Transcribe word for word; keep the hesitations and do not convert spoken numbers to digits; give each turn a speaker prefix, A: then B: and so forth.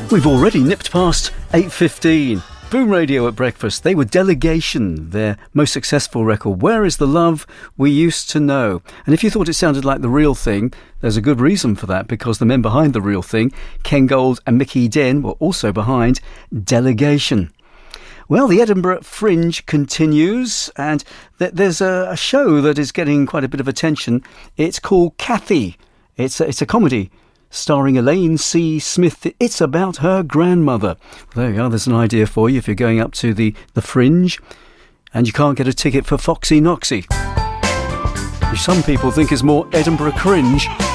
A: We've already nipped past eight fifteen. Boom Radio at breakfast. They were Delegation, their most successful record. Where is the love we used to know? And if you thought it sounded like The Real Thing, there's a good reason for that, because the men behind The Real Thing, Ken Gold and Mickey Den, were also behind Delegation. Well, the Edinburgh Fringe continues, and th- there's a, a show that is getting quite a bit of attention. It's called Kathy. It's a, it's a comedy starring Elaine C. Smith. It's about her grandmother. Well, there you are. There's an idea for you if you're going up to the, the Fringe and you can't get a ticket for Foxy Noxy, which some people think is more Edinburgh cringe.